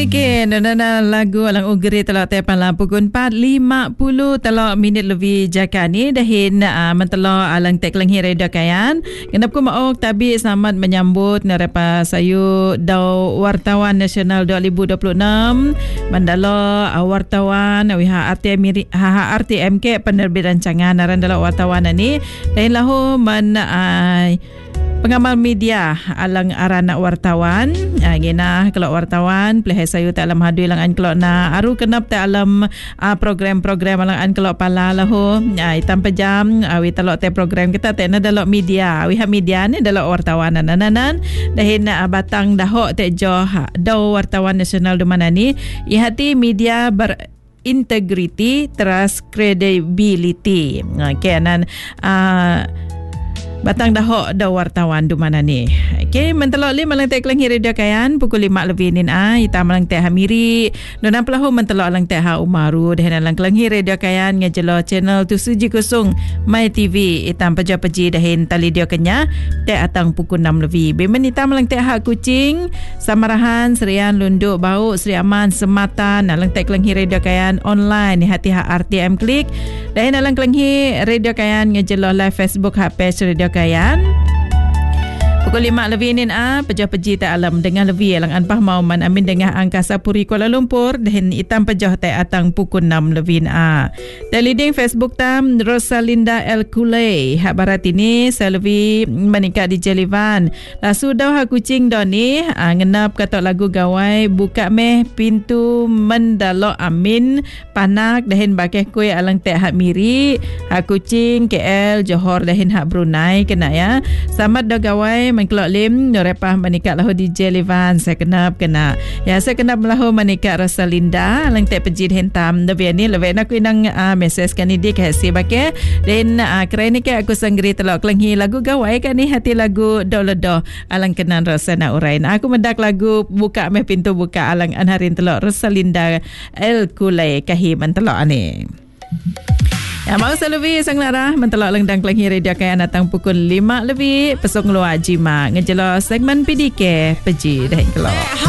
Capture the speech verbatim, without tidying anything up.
Okay, nana lagu alang ugeri telok tepan lah pukul empat lima puluh telok minit lebih jaka ni dahin uh, mentelok alang tek lenghi radio kayan. Kenap ku maok tabi selamat menyambut nerapa sayu dau wartawan nasional dua ribu dua puluh enam mandalo uh, wartawan H R T M K penerbit rancangan naran dalam wartawan ni dahin lahu man uh, pengamal media alang arana wartawan uh, gina kalau wartawan pelih sayu tak alam hadu lang an kalau na aru kenap tak alam uh, program-program alang an kalau pala lahu uh, itam pejam uh, wi telok te program kita te na dalok media wi ha media ni dalok wartawan nananan dahin uh, batang dahok te joh dau wartawan nasional di mana ni ihati media ber integrity trust credibility okay nan uh, batang dahok da wartawan du mana ni. Okey, mentelok li malang tek lenghi radio kayan pukul lima lebih nin ah ita malang tek hamiri. Nona pelahu mentelok lang tek ha Umaru dah lang lenghi radio kayan ngejelo channel tujuh kosong My T V itam peja peji dahin tali dia kenya tek atang pukul enam lebih. Bemen ita malang tek ha Kuching, Samarahan, Serian, Lunduk, Bau, Seri Aman, Sematan, nalang tek lenghi radio kayan online hati ha R T M klik. Dahin nalang lenghi radio kayan ngejelo live Facebook ha page radio kayan pukul lima lebih ni ah pejah peji tak alam dengan lebih alang anpah mau man amin dengan Angkasa Puri Kuala Lumpur dan itam pejah tak atang pukul enam lebih ah dan leading Facebook tam Rosalinda El Kulay hak barat ini selvi menikah di Jelivan lah sudah ha Kuching doni ah ngenap kata lagu gawai buka meh pintu mendalok amin panak dahin bakeh kuih alang tek hak miri ha Kuching K L Johor dahin hak Brunei kena ya selamat dah gawai mengkelok lim norepah menikah lahu di Jelivan saya kenap kena ya saya kenap lahu menikah Rosalinda lang tek pejid hentam lebih ni lebih nak inang uh, mesej kan ini kasih bake dan uh, kerana ke aku sanggri telok kelenghi lagu gawai kan ni hati lagu dolodo alang kenan Rosana urain aku mendak lagu buka meh pintu buka alang anharin telok Rosalinda El Kulay kahim telok ani. Ya mau selebih sang narah mentelok lengdang kelenghi radio kayan datang pukul lima lebih pesong luar jima ngejelo segmen P D K peji dah kelok.